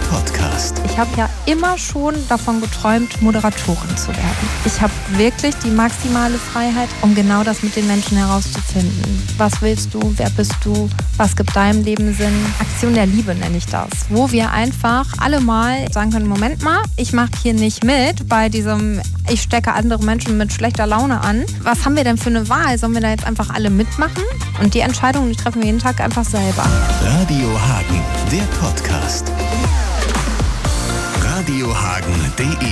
Podcast. Ich habe ja immer schon davon geträumt, Moderatorin zu werden. Ich habe wirklich die maximale Freiheit, um genau das mit den Menschen herauszufinden. Was willst du? Wer bist du? Was gibt deinem Leben Sinn? Aktion der Liebe nenne ich das. Wo wir einfach alle mal sagen können, Moment mal, ich mache hier nicht mit bei diesem, ich stecke andere Menschen mit schlechter Laune an. Was haben wir denn für eine Wahl? Sollen wir da jetzt einfach alle mitmachen? Und die Entscheidungen, die treffen wir jeden Tag einfach selber. Radio Hagen, der Podcast. radiohagen.de